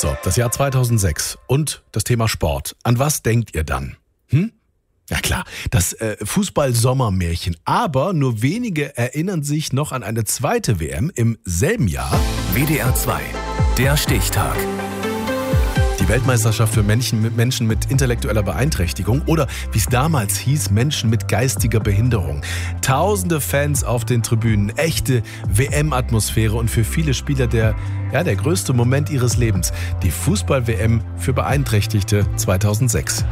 So, das Jahr 2006 und das Thema Sport. An was denkt ihr dann? Ja klar, das Fußball-Sommermärchen. Aber nur wenige erinnern sich noch an eine zweite WM im selben Jahr. WDR 2, der Stichtag. Die Weltmeisterschaft für Menschen mit intellektueller Beeinträchtigung oder, wie es damals hieß, Menschen mit geistiger Behinderung. Tausende Fans auf den Tribünen, echte WM-Atmosphäre und für viele Spieler der größte Moment ihres Lebens. Die Fußball-WM für Beeinträchtigte 2006.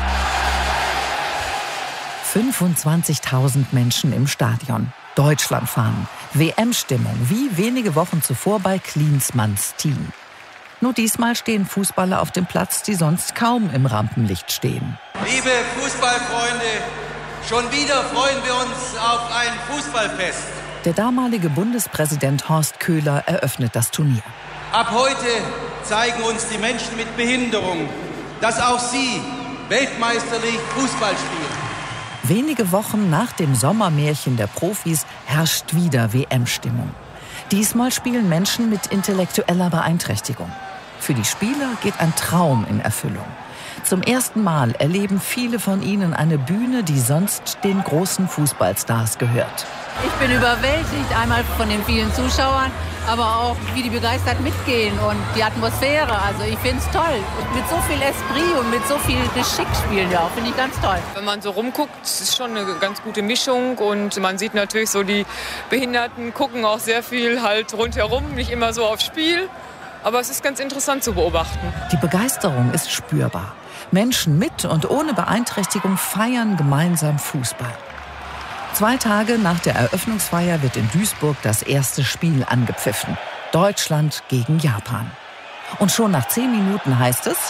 25.000 Menschen im Stadion. Deutschlandfahnen. WM-Stimmung, wie wenige Wochen zuvor bei Klinsmanns Team. Nur diesmal stehen Fußballer auf dem Platz, die sonst kaum im Rampenlicht stehen. Liebe Fußballfreunde, schon wieder freuen wir uns auf ein Fußballfest. Der damalige Bundespräsident Horst Köhler eröffnet das Turnier. Ab heute zeigen uns die Menschen mit Behinderung, dass auch sie weltmeisterlich Fußball spielen. Wenige Wochen nach dem Sommermärchen der Profis herrscht wieder WM-Stimmung. Diesmal spielen Menschen mit intellektueller Beeinträchtigung. Für die Spieler geht ein Traum in Erfüllung. Zum ersten Mal erleben viele von ihnen eine Bühne, die sonst den großen Fußballstars gehört. Ich bin überwältigt, einmal von den vielen Zuschauern, aber auch wie die begeistert mitgehen und die Atmosphäre. Also ich finde es toll. Und mit so viel Esprit und mit so viel Geschick spielen wir auch, finde ich ganz toll. Wenn man so rumguckt, ist schon eine ganz gute Mischung und man sieht natürlich so, die Behinderten gucken auch sehr viel halt rundherum, nicht immer so aufs Spiel. Aber es ist ganz interessant zu beobachten. Die Begeisterung ist spürbar. Menschen mit und ohne Beeinträchtigung feiern gemeinsam Fußball. 2 Tage nach der Eröffnungsfeier wird in Duisburg das erste Spiel angepfiffen. Deutschland gegen Japan. Und schon nach 10 Minuten heißt es: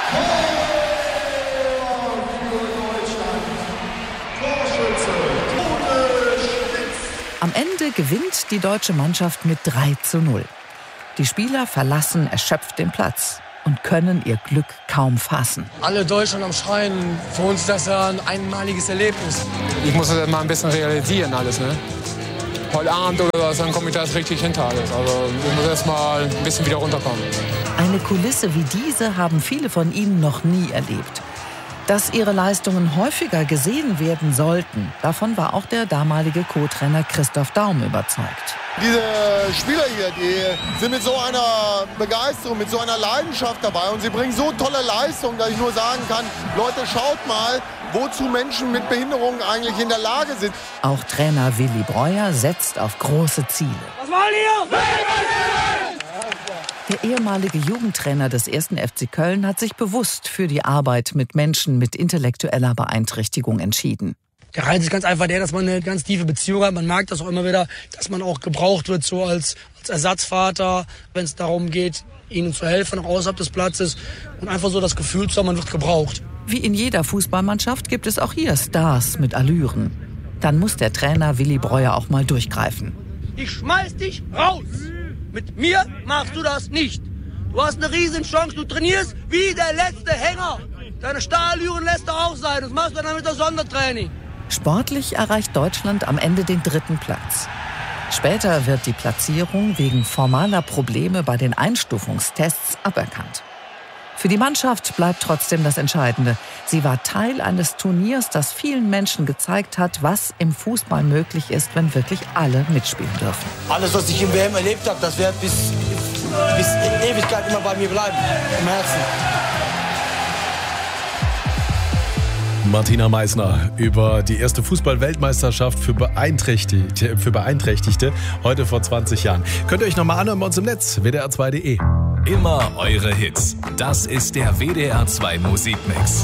Am Ende gewinnt die deutsche Mannschaft mit 3:0. Die Spieler verlassen erschöpft den Platz und können ihr Glück kaum fassen. Alle Deutschland am Schreien, für uns ist das ja ein einmaliges Erlebnis. Ich muss das mal ein bisschen realisieren alles, ne? Heute Abend oder was, dann komme ich da richtig hinter alles. Also ich muss erst mal ein bisschen wieder runterkommen. Eine Kulisse wie diese haben viele von ihnen noch nie erlebt. Dass ihre Leistungen häufiger gesehen werden sollten, davon war auch der damalige Co-Trainer Christoph Daum überzeugt. Diese Spieler hier, die sind mit so einer Begeisterung, mit so einer Leidenschaft dabei und sie bringen so tolle Leistungen, dass ich nur sagen kann, Leute, schaut mal, wozu Menschen mit Behinderungen eigentlich in der Lage sind. Auch Trainer Willi Breuer setzt auf große Ziele. Was wollt ihr? Der ehemalige Jugendtrainer des 1. FC Köln hat sich bewusst für die Arbeit mit Menschen mit intellektueller Beeinträchtigung entschieden. Der Reiz ist ganz einfach der, dass man eine ganz tiefe Beziehung hat. Man merkt das auch immer wieder, dass man auch gebraucht wird so als Ersatzvater, wenn es darum geht, ihnen zu helfen, auch außerhalb des Platzes. Und einfach so das Gefühl zu haben, man wird gebraucht. Wie in jeder Fußballmannschaft gibt es auch hier Stars mit Allüren. Dann muss der Trainer Willi Breuer auch mal durchgreifen. Ich schmeiß dich raus! Mit mir machst du das nicht. Du hast eine riesen Chance, du trainierst wie der letzte Hänger. Deine Stahlüren lässt du auch sein, das machst du dann mit der Sondertraining. Sportlich erreicht Deutschland am Ende den 3. Platz. Später wird die Platzierung wegen formaler Probleme bei den Einstufungstests aberkannt. Für die Mannschaft bleibt trotzdem das Entscheidende. Sie war Teil eines Turniers, das vielen Menschen gezeigt hat, was im Fußball möglich ist, wenn wirklich alle mitspielen dürfen. Alles, was ich im WM erlebt habe, das wird bis in Ewigkeit immer bei mir bleiben, im Herzen. Martina Meissner über die erste Fußball-Weltmeisterschaft für Beeinträchtigte, heute vor 20 Jahren. Könnt ihr euch nochmal anhören bei uns im Netz, wdr2.de. Immer eure Hits. Das ist der WDR 2 Musikmix.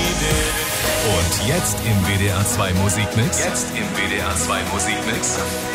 Und jetzt im WDR 2 Musikmix.